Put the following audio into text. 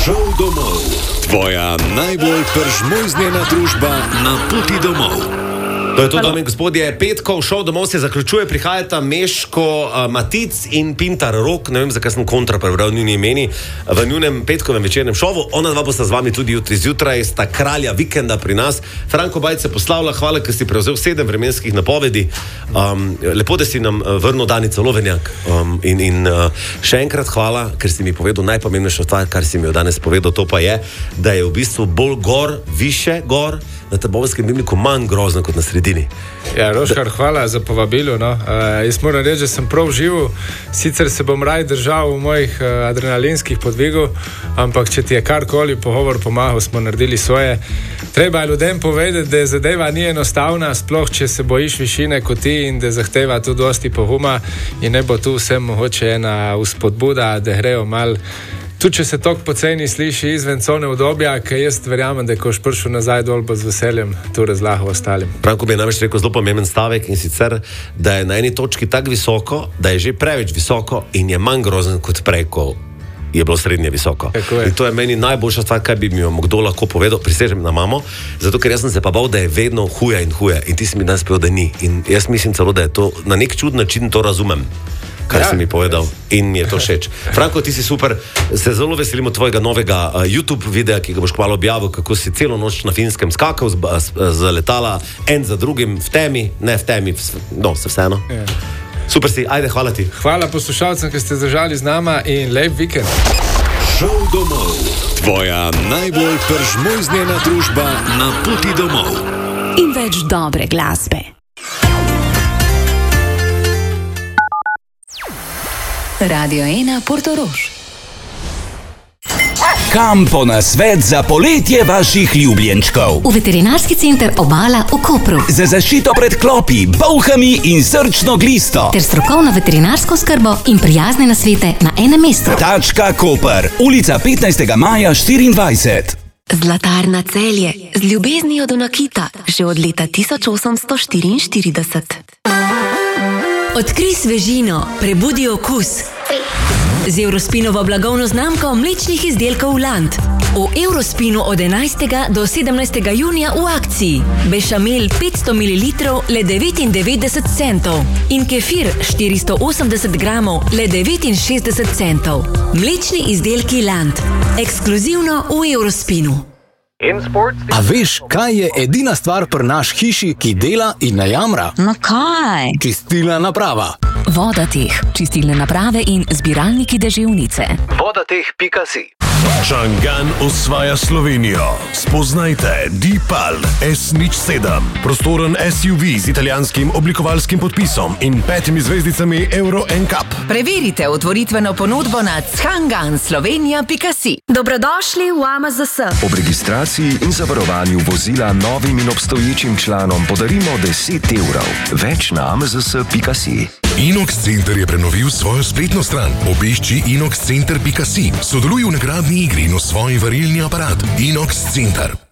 Šel domov. Tvoja najbolj peržmojznjena družba na poti domov. To je to, dame in gospodje, petkov šov domov se zaključuje, prihajata Meško, Matic in Pintar Rok, ne vem, zakaj sem kontra prebral njuni imeni, v njunem petkovem večernem šovu. Ona dva bosta z vami tudi jutri zjutraj, sta kralja vikenda pri nas. Franko Bajc se poslavlja, hvala, ker si prevzel 7 vremenskih napovedi. Lepo, da si nam vrnil Danica Lovenjak. Še enkrat hvala, ker si mi povedal najpomembnejšo stvar, kar si mi jo danes povedal, to pa je, da je v bistvu bolj gor, više gor, na Trbovskem dimniku manj grozno kot na sredini. Ja, Roškar, hvala za povabilo. No. Jaz moram reči, da sem prav živ, sicer se bom raj držal v mojih adrenalinskih podvigov, ampak če ti je karkoli pogovor pomagal, smo naredili svoje. Treba je ljudem povedati, da zadeva ni enostavna, sploh če se bojiš višine kot ti in da zahteva tu dosti poguma in ne bo tu vsem mogoče ena vzpodbuda, da grejo mal. Tudi če se tok poceni sliši izven cone udobja, ker jaz verjamem, da ko boš prišel nazaj dol, bo z veseljem tu razlagal ostalim. Pravko bi je namreč rekel zelo pomemben stavek in sicer, da je na eni točki tako visoko, da je že preveč visoko in je manj grozen kot prej, ko je bilo srednje visoko. In to je meni najboljša stvar, kaj bi mi jo kdo lahko povedal, prisežem na mamo, zato ker jaz sem se pa bal, da je vedno huje in huje in ti si mi danes povedal, da ni. In jaz mislim celo, da je to na nek čuden način to razumem, kar si mi povedal in mi je to všeč. Franko, ti si super, se zelo veselimo tvojega novega YouTube videa, ki ga boš kmalu objavil, kako si celo noč na Finskem skakal z letala, en za drugim, v temi, ne v temi, no, se vseeno. Yeah. Super si, ajde, hvala ti. Hvala poslušalcem, ki ste zdržali z nama in lep vikend. Šel domov. Tvoja najbolj peržmojznjena družba na poti domov. In več dobre glasbe. Radio 1 Portorož. Kam po nasvet za poletje vaših ljubljenčkov? V veterinarski center Obala v Kopru. Za zaščito pred klopi, bolhami in srčno glisto. Ter strokovno veterinarsko skrbo in prijazne nasvete na enem mestu. Tačka Koper, ulica 15. maja 24. Zlatarna Celje, z ljubeznijo do nakita, že od leta 1844. Odkrij svežino, prebudi okus. Z Eurospinovo blagovno znamko mlečnih izdelkov Land. V Eurospinu od 11. do 17. junija v akciji. Bešamel 500 ml le 99 centov. In kefir 480 gramov le 69 centov. Mlečni izdelki Land. Ekskluzivno v Eurospinu. A veš, kaj je edina stvar pri naš hiši, ki dela in ne jamra? No kaj? Čistilna naprava. Vodateh, čistilne naprave in zbiralniki deževnice. Vodateh.si. Čangan osvaja Slovenijo. Spoznajte Deepal S07. Prostoren SUV z italijanskim oblikovalskim podpisom in 5 zvezdicami Euro NCAP. Preverite otvoritveno ponudbo na changanslovenia.si. Dobrodošli v AMZS. Ob registraciji in zavarovanju vozila novim in obstoječim članom podarimo 10 evrov. Več na amzs.si. Inox Center je prenovil svojo spletno stran. Obišči inoxcenter.si. Sodeluj v nagradni igri in osvoji varilni aparat. Inox Center.